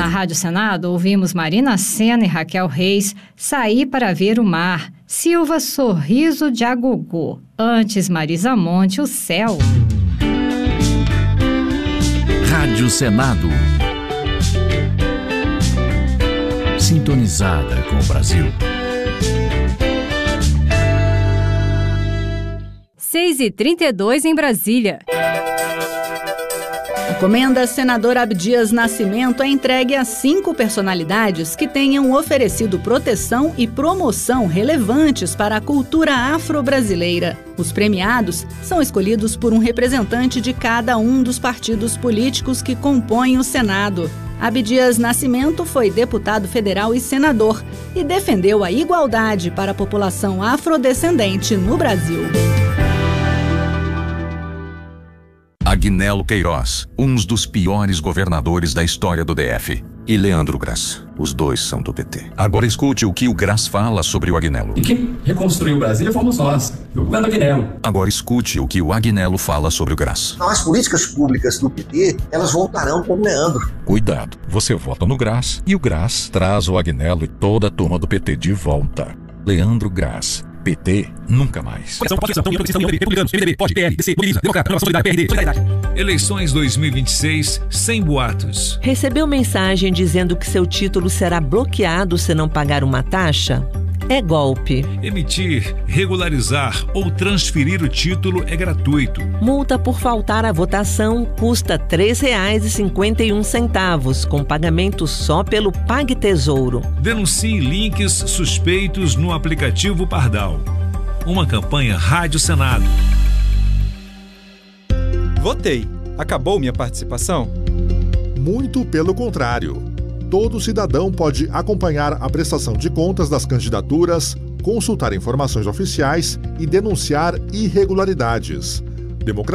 na Rádio Senado, ouvimos Marina Sena e Raquel Reis, Sair para Ver o Mar, Silva, Sorriso de Agogô, antes Marisa Monte, O Céu. Rádio Senado. Sintonizada com o Brasil. 6h32 em Brasília. A Comenda Senador Abdias Nascimento é entregue a 5 personalidades que tenham oferecido proteção e promoção relevantes para a cultura afro-brasileira. Os premiados são escolhidos por um representante de cada um dos partidos políticos que compõem o Senado. Abdias Nascimento foi deputado federal e senador e defendeu a igualdade para a população afrodescendente no Brasil. Agnello Queiroz, um dos piores governadores da história do DF. E Leandro Grass. Os dois são do PT. Agora escute o que o Grass fala sobre o Agnello. E quem reconstruiu o Brasil fomos nós, o governo Agnello. Agora escute o que o Agnello fala sobre o Grass. As políticas públicas do PT, elas voltarão com o Leandro. Cuidado, você vota no Grass e o Grass traz o Agnello e toda a turma do PT de volta. Leandro Grass. PT nunca mais. Eleições 2026 sem boatos. Recebeu mensagem dizendo que seu título será bloqueado se não pagar uma taxa? É golpe. Emitir, regularizar ou transferir o título é gratuito. Multa por faltar à votação custa R$ 3,51, com pagamento só pelo PagTesouro. Denuncie links suspeitos no aplicativo Pardal. Uma campanha Rádio Senado. Votei. Acabou minha participação? Muito pelo contrário. Todo cidadão pode acompanhar a prestação de contas das candidaturas, consultar informações oficiais e denunciar irregularidades.